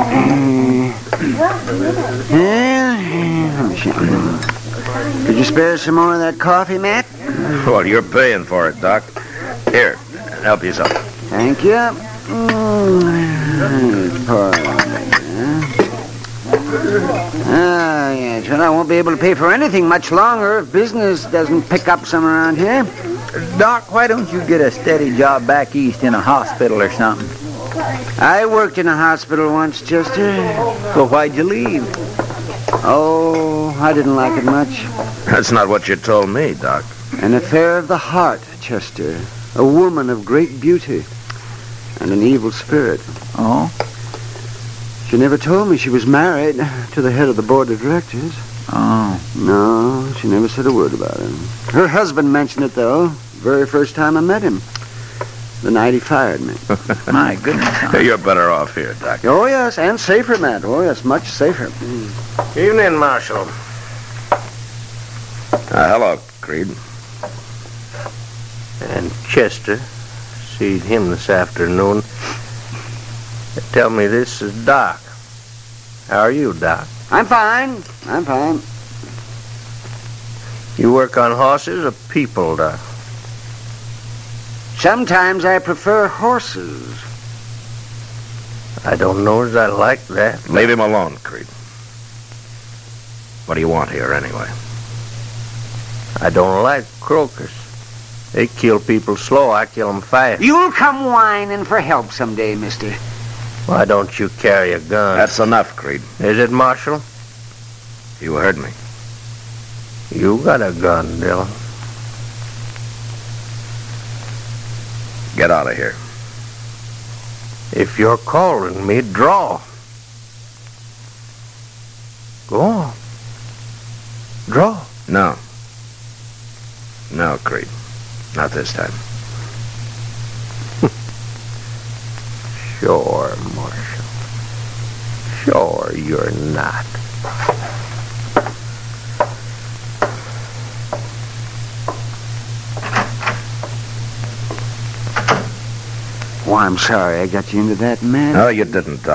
Could you spare some more of that coffee, Matt? Well, you're paying for it, Doc. Here, help yourself. Thank you. Yes. Well, I won't be able to pay for anything much longer if business doesn't pick up some around here. Doc, why don't you get a steady job back east in a hospital or something? I worked in a hospital once, Chester. Well, why'd you leave? Oh, I didn't like it much. That's not what you told me, Doc. An affair of the heart, Chester. A woman of great beauty and an evil spirit. Oh? She never told me she was married to the head of the board of directors. Oh. No, she never said a word about it. Her husband mentioned it, though, very first time I met him. The night he fired me. My goodness. You're better off here, Doc. Oh, yes, and safer, Matt. Oh, yes, much safer. Evening, Marshal. Hello, Creed. And Chester. Seed him this afternoon. Tell me, this is Doc. How are you, Doc? I'm fine. I'm fine. You work on horses or people, Doc? Sometimes I prefer horses. I don't know as I like that. Leave him alone, Creed. What do you want here, anyway? I don't like croakers. They kill people slow. I kill them fast. You'll come whining for help someday, mister. Why don't you carry a gun? That's enough, Creed. Is it, Marshal? You heard me. You got a gun, Dillon. Get out of here. If you're calling me, draw. Go on. Draw. No. No, Creed. Not this time. Sure, Marshal. Sure you're not. Oh, I'm sorry I got you into that, man. No, you didn't, Doc.